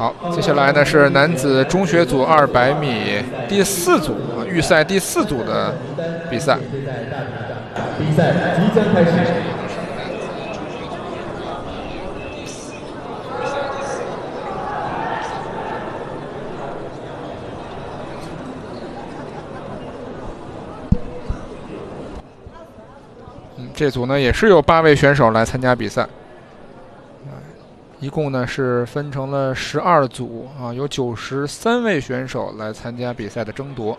好，接下来呢是男子中学组200米第4组预赛第4组的比赛。 比赛即将开始。 这组呢也是有8位选手来参加比赛。一共呢是分成了12组啊，有93位选手来参加比赛的争夺。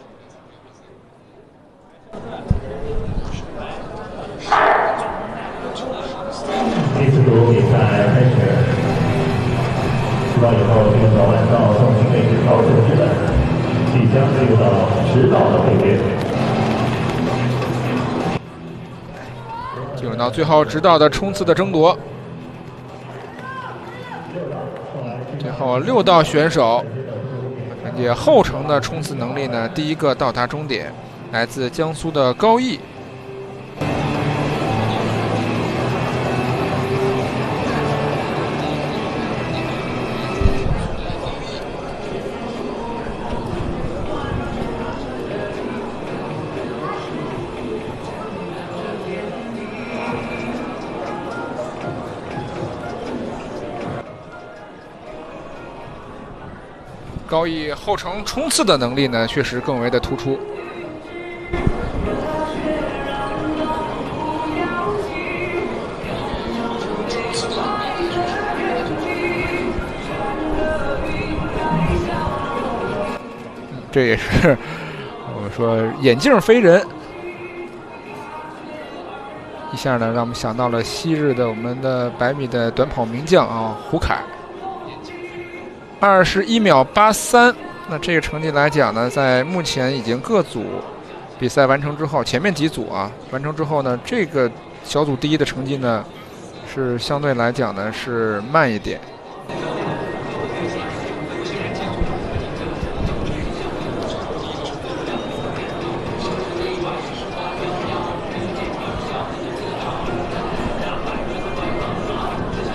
第4组比赛开始，出道以后进入到按照重新位置操作之本，即将进入到指导的配别。 进入到最后直道的冲刺的争夺。最后6道选手凭借后程的冲刺能力呢，第一个到达终点，来自江苏的高毅。高毅后程冲刺的能力呢，确实更为的突出。这也是我说眼镜飞人，一下呢让我们想到了昔日的我们的100米的短跑名将啊，胡凯。21秒83，那这个成绩来讲呢，在目前已经各组比赛完成之后，前面几组啊完成之后呢，这个小组第一的成绩呢，是相对来讲呢是慢一点。